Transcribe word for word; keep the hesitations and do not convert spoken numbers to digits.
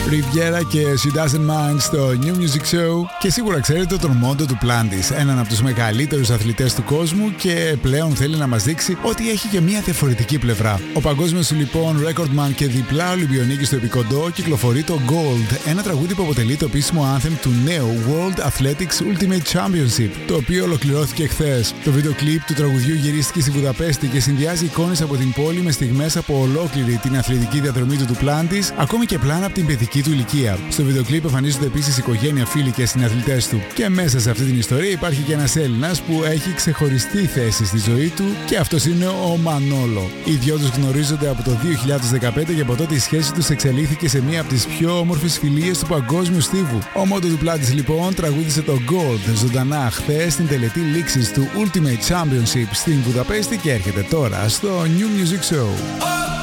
Riviera και She Doesn't Mind στο New Music Show. Και σίγουρα ξέρετε τον μόντο του Plantis, έναν από τους μεγαλύτερους αθλητές του κόσμου, και πλέον θέλει να μας δείξει ότι έχει και μια διαφορετική πλευρά. Ο παγκόσμιος λοιπόν recordman και διπλά Ολυμπιονίκης στο επικοντό κυκλοφορεί το Gold, ένα τραγούδι που αποτελεί το επίσημο anthem του νέου World Athletics Ultimate Championship, το οποίο ολοκληρώθηκε χθες. Το βίντεο κλιπ του τραγουδιού γυρίστηκε στη Βουδαπέστη και συνδυάζει εικόνες από την πόλη με στιγμές από ολόκληρη την αθλητική διαδρομή του του Plantis, ακόμη και πλάνα από την παιδική του ηλικία. Στο βίντεο κλιπ εμφανίζονται επίσης οικογένεια, φίλοι και συναθλητές του. Και μέσα σε αυτή την ιστορία υπάρχει και ένας Έλληνας που έχει ξεχωριστή θέση στη ζωή του, και αυτός είναι ο Μανόλο. Οι δυο τους γνωρίζονται από το δύο χιλιάδες δεκαπέντε και από τότε η σχέση τους εξελίχθηκε σε μία από τις πιο όμορφες φιλίες του παγκόσμιου στίβου. Ο μόντο του Plantis λοιπόν τραγούδισε το Gold ζωντανά χθες στην τελετή λήξης του Ultimate Championship στην Βουδαπέστη και έρχεται τώρα στο New Music Show.